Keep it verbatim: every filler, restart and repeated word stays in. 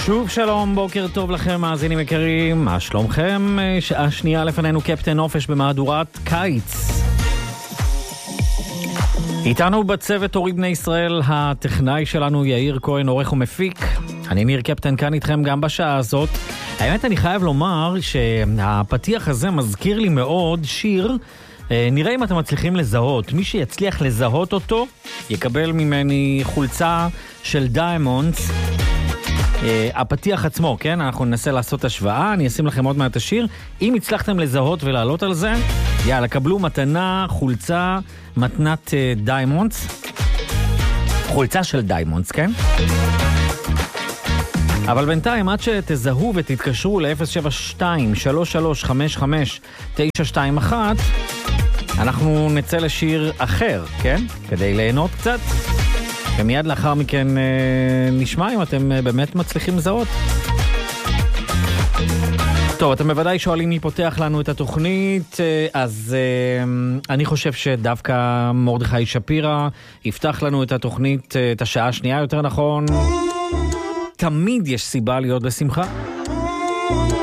שוב שלום, בוקר טוב לכם מאזינים יקרים, מה שלומכם? שעה שנייה לפנינו קפטן נופש במהדורת קיץ. איתנו בצוות אורי בני ישראל, הטכנאי שלנו יאיר כהן, עורך ומפיק. אני ניר קפטן כאן איתכם גם בשעה הזאת. האמת אני חייב לומר שהפתיח הזה מזכיר לי מאוד שיר, נראה אם אתם מצליחים לזהות. מי שיצליח לזהות אותו יקבל ממני חולצה של דיימונדס. הפתיח עצמו, כן? אנחנו ננסה לעשות השוואה, אני אשים לכם עוד מעט השיר. אם הצלחתם לזהות ולעלות על זה, יאללה, קבלו מתנה, חולצה, מתנת דיימונדס. חולצה של דיימונדס, כן? אבל בינתיים, עד שתזהו ותתקשרו ל-אפס שבע שתיים שלוש שלוש חמש חמש תשע שתיים אחת, אנחנו נצא לשיר אחר, כן? כדי ליהנות קצת. ומיד לאחר מכן נשמע אם אתם באמת מצליחים לזהות. טוב, אתם בוודאי שואלים מי פותח לנו את התוכנית, אז אני חושב שדווקא מרדכי שפירא יפתח לנו את התוכנית, את השעה השנייה יותר נכון. תמיד יש סיבה להיות בשמחה.